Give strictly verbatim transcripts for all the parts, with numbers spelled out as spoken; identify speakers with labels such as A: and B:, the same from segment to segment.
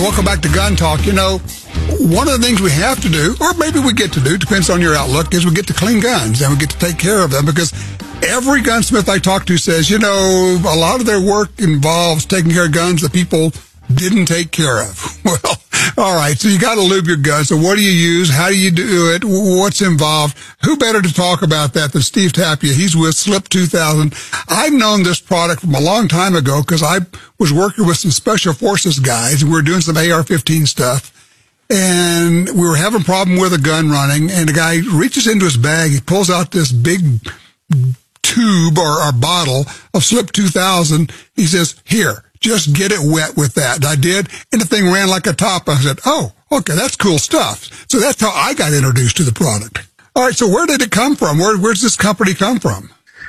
A: welcome back to Gun Talk. You know, one of the things we have to do, or maybe we get to do, depends on your outlook, is we get to clean guns and we get to take care of them, because every gunsmith I talk to says, you know, a lot of their work involves taking care of guns that people didn't take care of. Well, all right, so you got to lube your gun. So what do you use? How do you do it? What's involved? Who better to talk about that than Steve Tapia? He's with Slip two thousand. I've known this product from a long time ago because I was working with some Special Forces guys, and we were doing some A R fifteen stuff, and we were having a problem with a gun running, and the guy reaches into his bag, he pulls out this big tube or, or bottle of Slip two thousand. He says, here, just get it wet with that. And I did, and the thing ran like a top. I said, oh, okay, that's cool stuff. So that's how I got introduced to the product. All right, so where did it come from? Where, where's this company come from?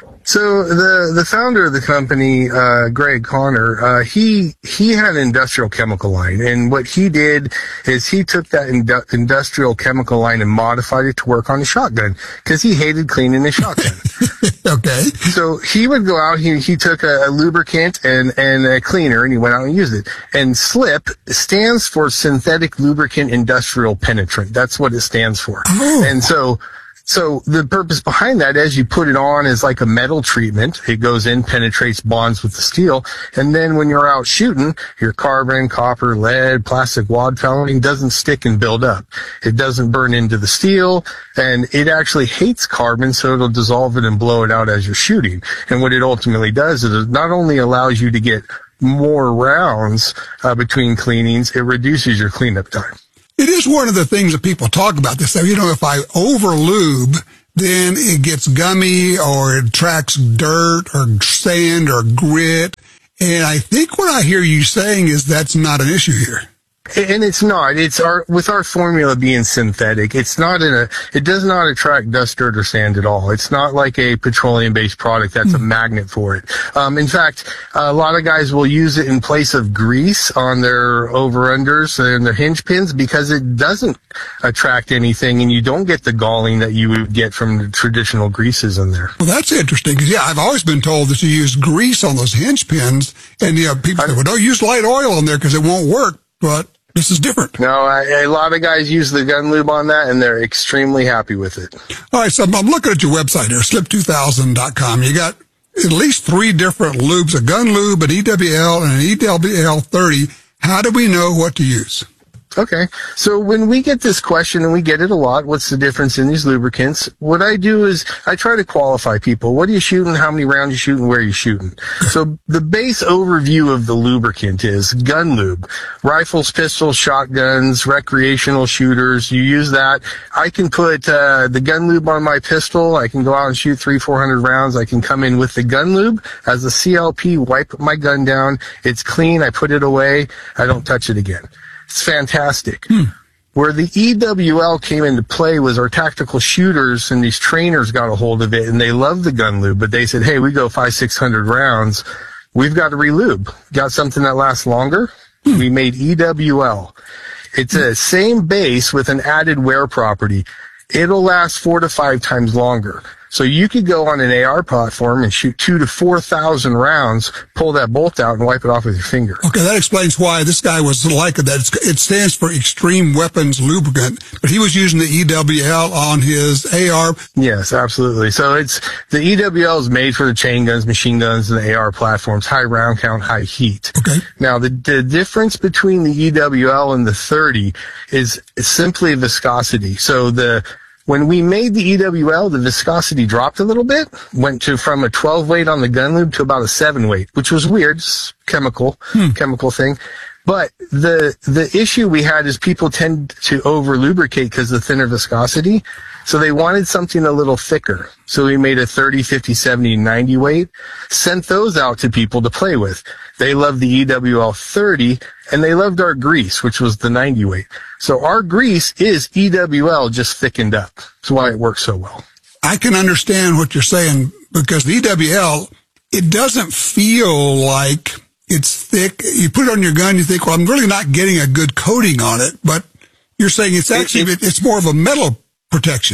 B: So the the founder of the company, uh, Greg Connor, uh, he he had an industrial chemical line, and what he did is he took that indu- industrial chemical line and modified it to work on a shotgun because he hated cleaning a shotgun.
A: Okay.
B: So he would go out, he he took a, a lubricant and and a cleaner, and he went out and used it. And SLIP stands for Synthetic Lubricant Industrial Penetrant. That's what it stands for.
A: Oh.
B: And so. So the purpose behind that is you put it on as like a metal treatment. It goes in, penetrates bonds with the steel. And then when you're out shooting, your carbon, copper, lead, plastic wad fouling doesn't stick and build up. It doesn't burn into the steel, and it actually hates carbon, so it'll dissolve it and blow it out as you're shooting. And what it ultimately does is it not only allows you to get more rounds uh, between cleanings, it reduces your cleanup time.
A: It is one of the things that people talk about. They say, you know, if I over lube, then it gets gummy or it attracts dirt or sand or grit. And I think what I hear you saying is that's not an issue here.
B: And it's not. It's our, with our formula being synthetic, it's not in a, it does not attract dust, dirt, or sand at all. It's not like a petroleum-based product that's mm. a magnet for it. Um, in fact, a lot of guys will use it in place of grease on their over-unders and their hinge pins because it doesn't attract anything, and you don't get the galling that you would get from the traditional greases in there.
A: Well, that's interesting because, yeah, I've always been told that you use grease on those hinge pins, and, you know, people I, say, well, don't use light oil on there because it won't work, but this is different.
B: No, I, a lot of guys use the gun lube on that, and they're extremely happy with it.
A: All right, so I'm, I'm looking at your website here, slip two thousand dot com. You got at least three different lubes, a gun lube, an E W L, and an E W L thirty. How do we know what to use?
B: Okay. So when we get this question, and we get it a lot, what's the difference in these lubricants? What I do is I try to qualify people. What are you shooting? How many rounds you shooting? Where are you shooting? So the base overview of the lubricant is gun lube. Rifles, pistols, shotguns, recreational shooters. You use that. I can put uh, the gun lube on my pistol. I can go out and shoot three, four hundred rounds. I can come in with the gun lube as a C L P, wipe my gun down. It's clean. I put it away. I don't touch it again. It's fantastic. Hmm. Where the E W L came into play was our tactical shooters and these trainers got a hold of it, and they loved the gun lube, but they said, hey, we go five, six hundred rounds. We've got to relube. Got something that lasts longer? Hmm. We made E W L. It's a same base with an added wear property. It'll last four to five times longer. So you could go on an A R platform and shoot two to four thousand rounds, pull that bolt out, and wipe it off with your finger.
A: Okay, that explains why this guy was like that. It's, it stands for Extreme Weapons Lubricant, but he was using the E W L on his A R.
B: Yes, absolutely. So it's the E W L is made for the chain guns, machine guns, and the A R platforms. High round count, high heat.
A: Okay.
B: Now the the difference between the E W L and the thirty is simply viscosity. So the When we made the E W L, the viscosity dropped a little bit, went to from a twelve weight on the gun lube to about a seven weight, which was weird, it's chemical, hmm. chemical thing. But the the issue we had is people tend to over lubricate because of the thinner viscosity. So they wanted something a little thicker. So we made a thirty, fifty, seventy, ninety weight, sent those out to people to play with. They loved the E W L thirty, and they loved our grease, which was the ninety weight. So our grease is E W L just thickened up. That's why it works so well.
A: I can understand what you're saying, because the E W L, it doesn't feel like it's thick. You put it on your gun, you think, well, I'm really not getting a good coating on it, but you're saying it's actually, it, it, it's more of a metal protection.
B: It,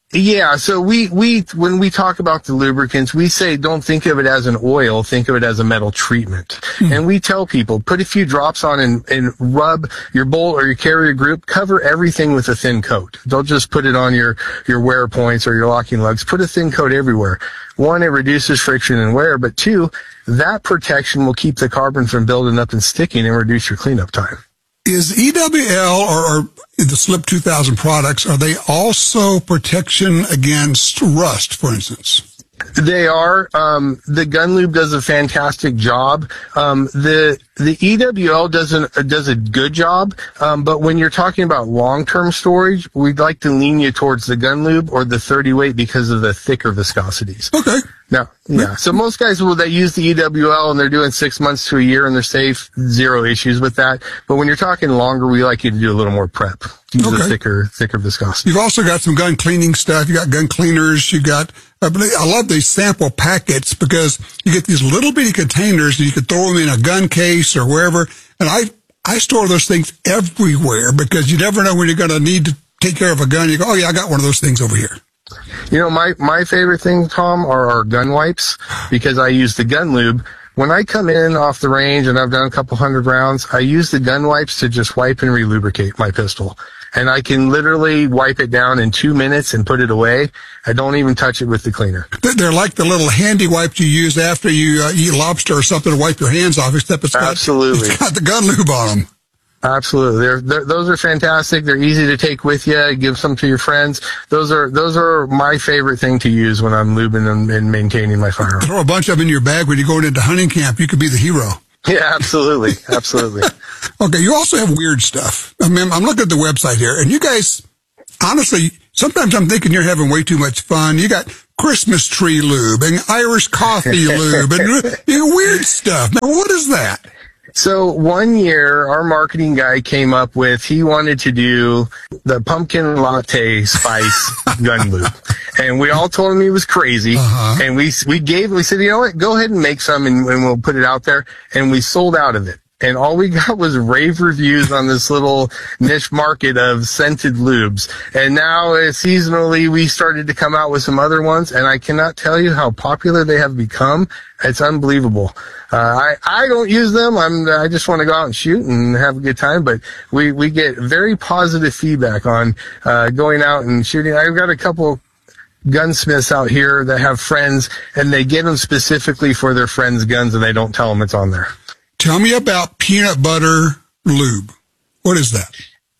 B: Yeah, so we, we, when we talk about the lubricants, we say don't think of it as an oil, think of it as a metal treatment. Mm. And we tell people, put a few drops on and, and rub your bolt or your carrier group, cover everything with a thin coat. Don't just put it on your, your wear points or your locking lugs. Put a thin coat everywhere. One, it reduces friction and wear, but two, that protection will keep the carbon from building up and sticking and reduce your cleanup time.
A: Is E W L or, or the Slip two thousand products, are they also protection against rust, for instance?
B: They are. Um, the Gun Lube does a fantastic job. Um, the the E W L does an, does a good job. Um, but when you're talking about long term storage, we'd like to lean you towards the Gun Lube or the thirty weight because of the thicker viscosities.
A: Okay.
B: Now, yeah. So most guys will, they use the E W L and they're doing six months to a year and they're safe, zero issues with that. But when you're talking longer, we like you to do a little more prep. Use okay. a thicker, thicker viscosity.
A: You've also got some gun cleaning stuff. You got gun cleaners. You got, I love these sample packets because you get these little bitty containers and you can throw them in a gun case or wherever. And I, I store those things everywhere because you never know when you're going to need to take care of a gun. You go, oh yeah, I got one of those things over here.
B: You know, my, my favorite thing, Tom, are our gun wipes because I use the Gun Lube. When I come in off the range and I've done a couple hundred rounds, I use the gun wipes to just wipe and relubricate my pistol. And I can literally wipe it down in two minutes and put it away. I don't even touch it with the cleaner.
A: They're like the little handy wipes you use after you uh, eat lobster or something to wipe your hands off, except it's got,
B: Absolutely.
A: it's got the Gun Lube on them.
B: Absolutely. They're, they're, those are fantastic. They're easy to take with you. Give some to your friends. Those are, those are my favorite thing to use when I'm lubing and, and maintaining my firearm.
A: Throw a bunch of them in your bag when you're going into hunting camp. You could be the hero.
B: Yeah, absolutely. Absolutely.
A: Okay. You also have weird stuff. I mean, I'm looking at the website here and you guys, honestly, sometimes I'm thinking you're having way too much fun. You got Christmas tree lube and Irish coffee lube and you know, weird stuff. Man, what is that?
B: So one year, our marketing guy came up with, he wanted to do the pumpkin latte spice gun lube. And we all told him he was crazy. Uh-huh. And we, we gave, we said, you know what, go ahead and make some and, and we'll put it out there. And we sold out of it. And all we got was rave reviews on this little niche market of scented lubes. And now, uh, seasonally, we started to come out with some other ones, and I cannot tell you how popular they have become. It's unbelievable. Uh, I, I don't use them. I'm, I just want to go out and shoot and have a good time, but we, we get very positive feedback on, uh, going out and shooting. I've got a couple gunsmiths out here that have friends, and they get them specifically for their friends' guns, and they don't tell them it's on there.
A: Tell me about peanut butter lube. What is that?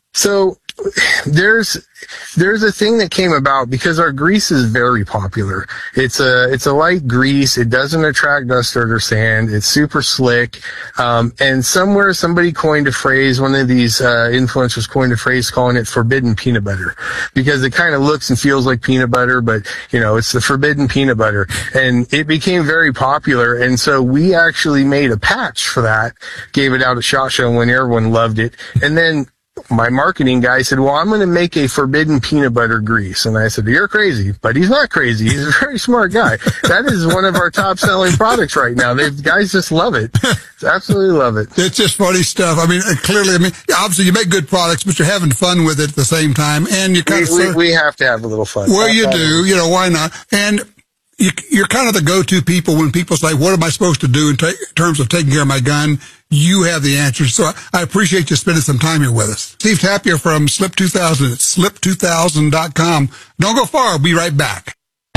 B: So there's there's a thing that came about because our grease is very popular. It's a it's a light grease. It doesn't attract dust, dirt, or sand. It's super slick. Um, and somewhere somebody coined a phrase. One of these uh, influencers coined a phrase calling it forbidden peanut butter because it kind of looks and feels like peanut butter, but you know it's the forbidden peanut butter. And it became very popular. And so we actually made a patch for that. Gave it out at SHOT Show when everyone loved it. And then my marketing guy said, well, I'm going to make a forbidden peanut butter grease. And I said, you're crazy, but he's not crazy. He's a very smart guy. That is one of our top selling products right now. They guys just love it. Absolutely love it.
A: It's just funny stuff. I mean, clearly, I mean, obviously you make good products, but you're having fun with it at the same time. And you kind
B: we,
A: of,
B: we, we have to have a little fun.
A: Well, you do, you know, why not? And you, you're kind of the go-to people when people say, what am I supposed to do in, ta- in terms of taking care of my gun? You have the answers. So I, I appreciate you spending some time here with us. Steve Tapia from Slip two thousand at slip two thousand dot com. Don't go far. I'll be right back.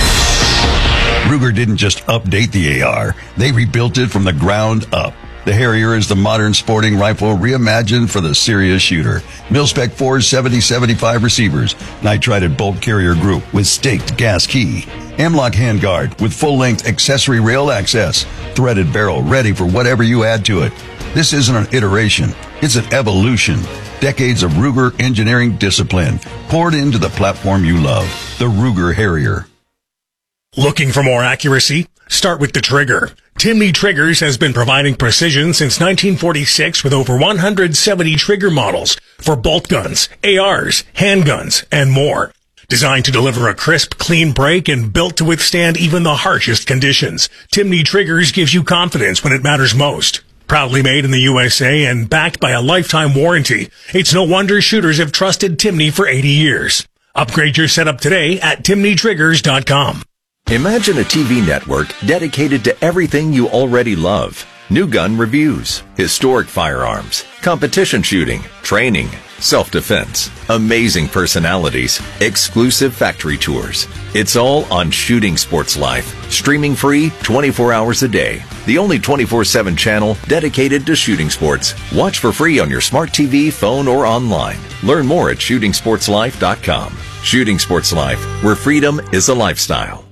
C: Ruger didn't just update the A R. They rebuilt it from the ground up. The Harrier is the modern sporting rifle reimagined for the serious shooter. Mil-spec four seventy seventy-five receivers, nitrided bolt carrier group with staked gas key, M-LOK handguard with full-length accessory rail access, threaded barrel ready for whatever you add to it. This isn't an iteration, it's an evolution. Decades of Ruger engineering discipline poured into the platform you love, the Ruger Harrier.
D: Looking for more accuracy? Start with the trigger. Timney Triggers has been providing precision since nineteen forty-six with over one hundred seventy trigger models for bolt guns, A Rs, handguns, and more. Designed to deliver a crisp, clean break and built to withstand even the harshest conditions, Timney Triggers gives you confidence when it matters most. Proudly made in the U S A and backed by a lifetime warranty, it's no wonder shooters have trusted Timney for eighty years. Upgrade your setup today at timney triggers dot com.
E: Imagine a T V network dedicated to everything you already love. New gun reviews, historic firearms, competition shooting, training, self-defense, amazing personalities, exclusive factory tours. It's all on Shooting Sports Life, streaming free twenty-four hours a day. The only twenty-four seven channel dedicated to shooting sports. Watch for free on your smart T V, phone, or online. Learn more at shooting sports life dot com. Shooting Sports Life, where freedom is a lifestyle.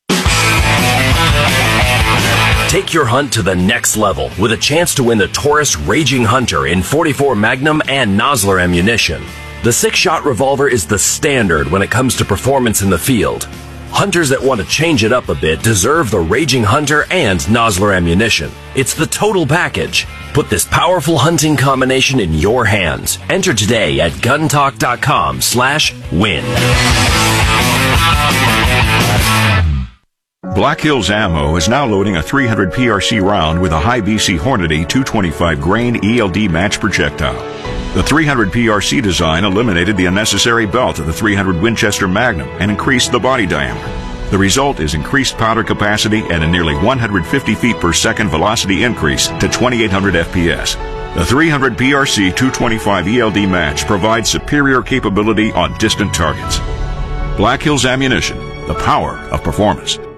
F: Take your hunt to the next level with a chance to win the Taurus Raging Hunter in forty-four Magnum and Nosler ammunition. The six-shot revolver is the standard when it comes to performance in the field. Hunters that want to change it up a bit deserve the Raging Hunter and Nosler ammunition. It's the total package. Put this powerful hunting combination in your hands. Enter today at gun talk dot com slash win.
G: Black Hills Ammo is now loading a three hundred P R C round with a high B C Hornady two twenty-five grain E L D match projectile. The three hundred P R C design eliminated the unnecessary belt of the three hundred Winchester Magnum and increased the body diameter. The result is increased powder capacity and a nearly one hundred fifty feet per second velocity increase to twenty-eight hundred F P S. The three hundred P R C two twenty-five E L D match provides superior capability on distant targets. Black Hills Ammunition, the power of performance.